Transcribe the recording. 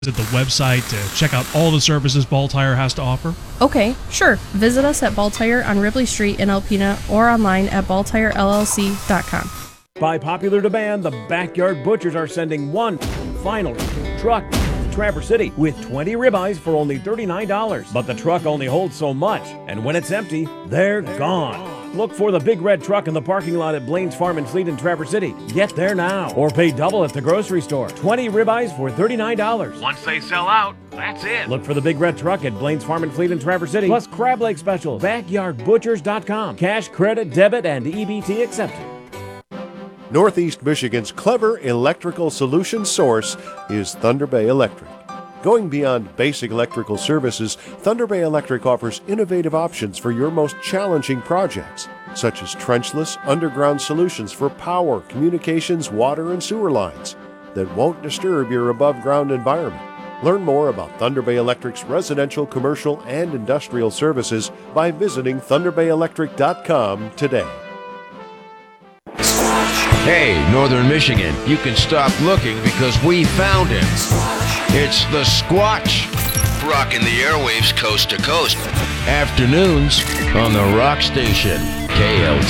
Visit the website to check out all the services Ball Tire has to offer? Okay, sure. Visit us at Ball Tire on Ripley Street in Alpena or online at balltirellc.com. By popular demand, the Backyard Butchers are sending one final truck to Traverse City with 20 ribeyes for only $39. But the truck only holds so much, and when it's empty, they're gone. Look for the big red truck in the parking lot at Blaine's Farm and Fleet in Traverse City. Get there now, or pay double at the grocery store. 20 ribeyes for $39. Once they sell out, that's it. Look for the big red truck at Blaine's Farm and Fleet in Traverse City. Plus Crab Lake special. BackyardButchers.com. Cash, credit, debit, and EBT accepted. Northeast Michigan's clever electrical solution source is Thunder Bay Electric. Going beyond basic electrical services, Thunder Bay Electric offers innovative options for your most challenging projects, such as trenchless underground solutions for power, communications, water, and sewer lines that won't disturb your above-ground environment. Learn more about Thunder Bay Electric's residential, commercial, and industrial services by visiting thunderbayelectric.com today. Hey, Northern Michigan, you can stop looking because we found it. It's the Squatch. Rocking the airwaves coast to coast. Afternoons on the Rock Station, KLTY.